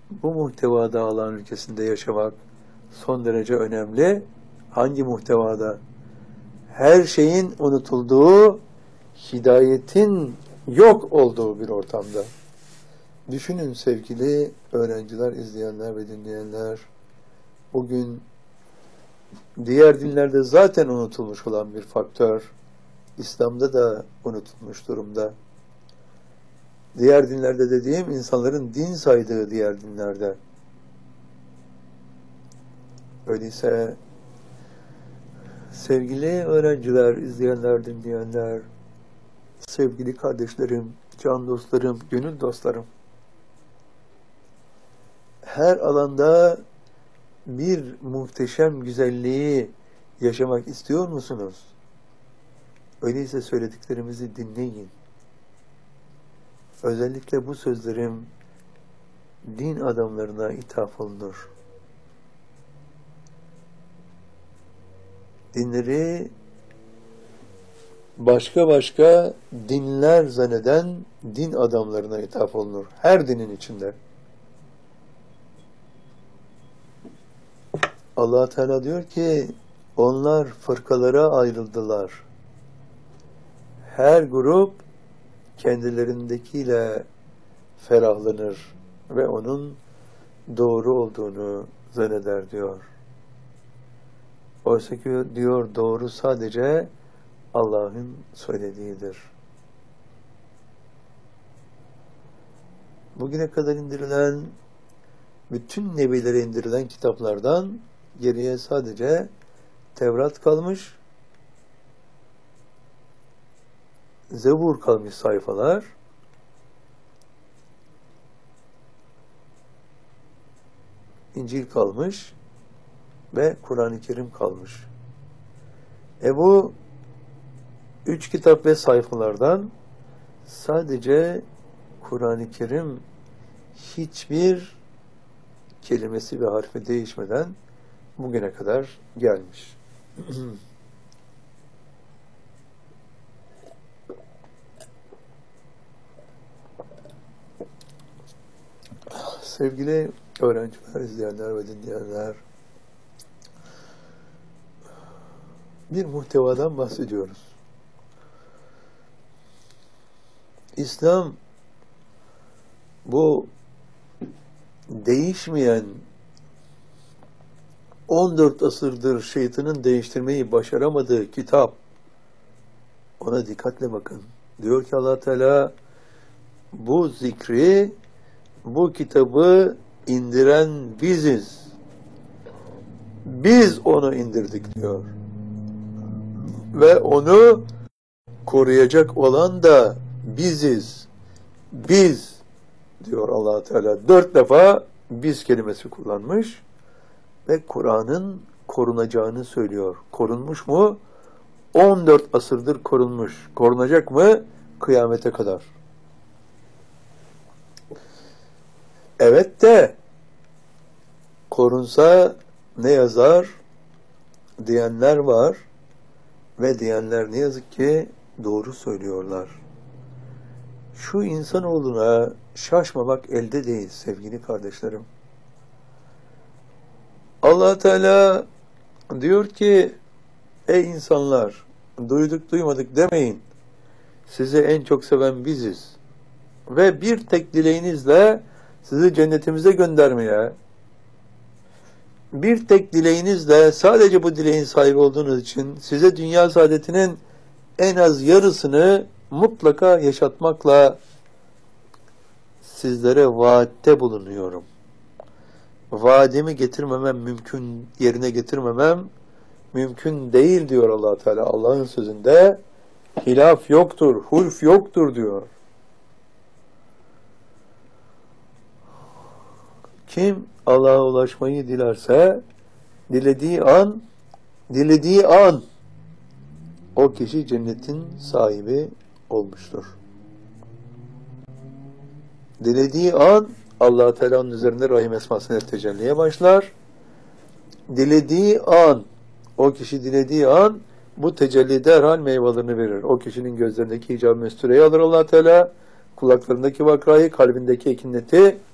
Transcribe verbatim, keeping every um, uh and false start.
bu muhtevada alan ülkesinde yaşamak son derece önemli. Hangi muhtevada? Her şeyin unutulduğu, hidayetin yok olduğu bir ortamda. Düşünün sevgili öğrenciler, izleyenler ve dinleyenler, bugün diğer dinlerde zaten unutulmuş olan bir faktör, İslam'da da unutulmuş durumda. Diğer dinlerde dediğim, insanların din saydığı diğer dinlerde. Öyleyse sevgili öğrenciler, izleyenler, dinleyenler, sevgili kardeşlerim, can dostlarım, gönül dostlarım, her alanda bir muhteşem güzelliği yaşamak istiyor musunuz? Öyleyse söylediklerimizi dinleyin. Özellikle bu sözlerim din adamlarına ithaf olunur. Dinleri başka başka dinler zanneden din adamlarına ithaf olunur. Her dinin içinde. Allah Teala diyor ki, onlar fırkalara ayrıldılar. Her grup kendilerindekiyle ferahlanır ve onun doğru olduğunu zanneder diyor. Oysa ki diyor, doğru sadece Allah'ın söylediğidir. Bugüne kadar indirilen, bütün nebilere indirilen kitaplardan geriye sadece Tevrat kalmış, Zebur kalmış sayfalar, İncil kalmış ve Kur'an-ı Kerim kalmış. E bu üç kitap ve sayfalardan sadece Kur'an-ı Kerim hiçbir kelimesi ve harfi değişmeden bugüne kadar gelmiş. Sevgili öğrenciler, izleyenler ve dinleyenler, bir muhtevadan bahsediyoruz. İslam bu değişmeyen on dört asırdır şeytanın değiştirmeyi başaramadığı kitap, ona dikkatle bakın. Diyor ki Allah Teala, bu zikri, bu kitabı indiren biziz. Biz onu indirdik diyor. Ve onu koruyacak olan da biziz. Biz diyor Allah Teala. Dört defa biz kelimesi kullanmış ve Kur'an'ın korunacağını söylüyor. Korunmuş mu? on dört asırdır korunmuş. Korunacak mı? Kıyamete kadar. Evet de korunsa ne yazar diyenler var ve diyenler ne yazık ki doğru söylüyorlar. Şu insanoğluna şaşmamak elde değil sevgili kardeşlerim. Allah Teala diyor ki, ey insanlar, duyduk duymadık demeyin. Sizi en çok seven biziz. Ve bir tek dileğinizle sizi cennetimize göndermeye, bir tek dileğinizle, sadece bu dileğin sahibi olduğunuz için size dünya saadetinin en az yarısını mutlaka yaşatmakla sizlere vaatte bulunuyorum. Vaadimi getirmemem mümkün, yerine getirmemem mümkün değil diyor Allah Teala. Allah'ın sözünde hilaf yoktur, hulf yoktur diyor. Kim Allah'a ulaşmayı dilerse, dilediği an, dilediği an o kişi cennetin sahibi olmuştur. Dilediği an Allah Teala'nın üzerinde rahim esmasıyla tecelliye başlar. Dilediği an, o kişi dilediği an bu tecelli derhal meyvelerini verir. O kişinin gözlerindeki hicab-ı mestureyi alır Allah Teala, kulaklarındaki vakrayı, kalbindeki ekineti